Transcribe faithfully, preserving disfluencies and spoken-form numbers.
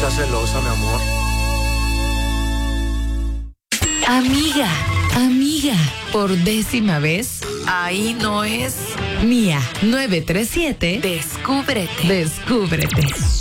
seas celosa, mi amor. Amiga, amiga, por décima vez, ahí no es. Mía, nueve tres siete, descúbrete, descúbrete.